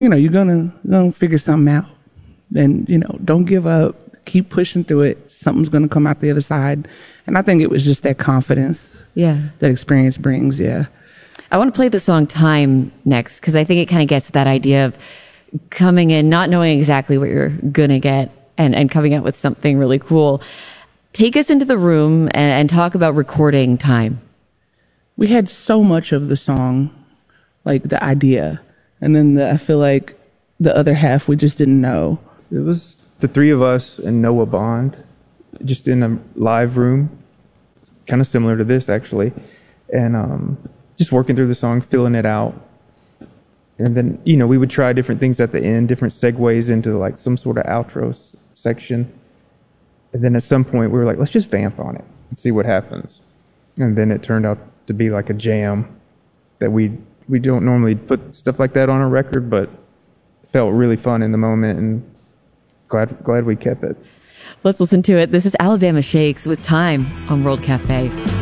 you're gonna figure something out. And, don't give up. Keep pushing through it. Something's gonna come out the other side. And I think it was just that confidence. Yeah. That experience brings. Yeah. I want to play the song Time next, because I think it kind of gets to that idea of coming in, not knowing exactly what you're gonna get and coming out with something really cool. Take us into the room and talk about recording Time. We had so much of the song, like the idea. And then I feel like the other half we just didn't know. It was the three of us and Noah Bond, just in a live room, kind of similar to this actually, and just working through the song, filling it out. And then, we would try different things at the end, different segues into like some sort of outro section. And then at some point we were like, let's just vamp on it and see what happens. And then it turned out to be like a jam that we don't normally put stuff like that on a record, but it felt really fun in the moment, and glad we kept it. Let's listen to it. This is Alabama Shakes with Time on World Cafe.